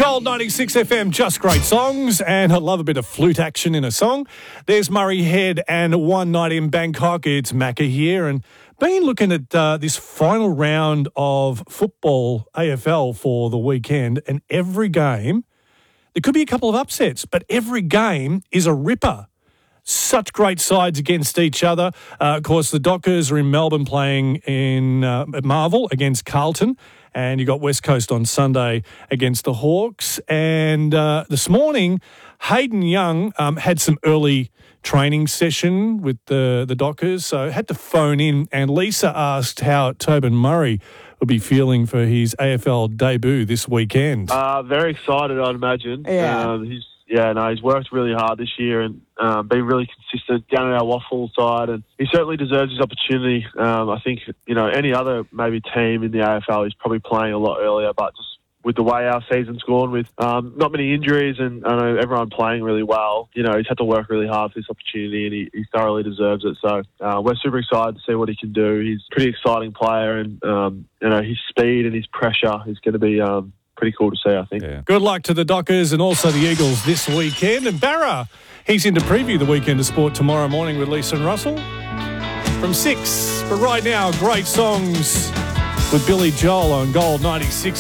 Gold 96 FM, just great songs, and I love a bit of flute action in a song. There's Murray Head and One Night in Bangkok. It's Macca here, and been looking at this final round of football AFL for the weekend, and every game, there could be a couple of upsets, but every game is a ripper. Such great sides against each other. Of course, the Dockers are in Melbourne playing in at Marvel against Carlton. And you got West Coast on Sunday against the Hawks. And this morning, Hayden Young had some early training session with the Dockers, so had to phone in. And Lisa asked how Tobin Murray will be feeling for his AFL debut this weekend. Very excited, I'd imagine. Yeah. He's worked really hard this year and been really consistent down at our Waffle side, and he certainly deserves his opportunity. I think, any other maybe team in the AFL is probably playing a lot earlier, but just with the way our season's gone with not many injuries and I know everyone playing really well, he's had to work really hard for this opportunity and he thoroughly deserves it. So we're super excited to see what he can do. He's a pretty exciting player and, his speed and his pressure is going to be pretty cool to see, I think. Yeah. Good luck to the Dockers and also the Eagles this weekend. And Barra, he's in to preview the weekend of sport tomorrow morning with Lisa and Russell from 6. But right now, great songs with Billy Joel on Gold 96.